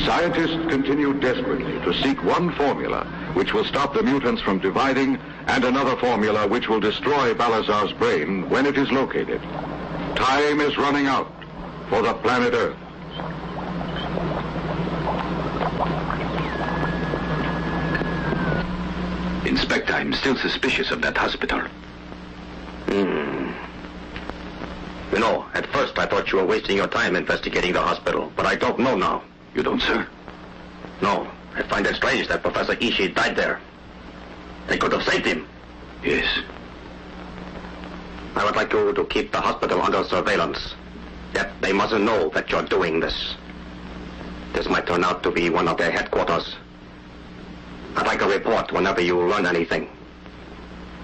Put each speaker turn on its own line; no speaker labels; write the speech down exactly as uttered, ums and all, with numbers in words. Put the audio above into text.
Scientists continue desperately to seek one formula which will stop the mutants from dividing and another formula which will destroy Balazar's brain when it is located. Time is running out for the planet Earth.
Inspector, I'm still suspicious of that hospital.
Hmm. You know, at first I thought you were wasting your time investigating the hospital, but I don't know now.
You don't, sir?
No. I find it strange that Professor Ishii died there. They could have saved him.
Yes.
I would like you to keep the hospital under surveillance. Yet they mustn't know that you're doing this. This might turn out to be one of their headquarters. I'd like a report whenever you learn anything.